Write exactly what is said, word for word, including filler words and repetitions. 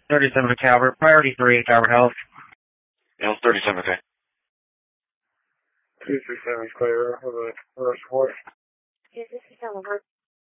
thirty-seven to Calvert, priority three, Calvert Health. Yeah, thirty-seven, okay. two three seven is clear. What about support? Yes, this is Calvert.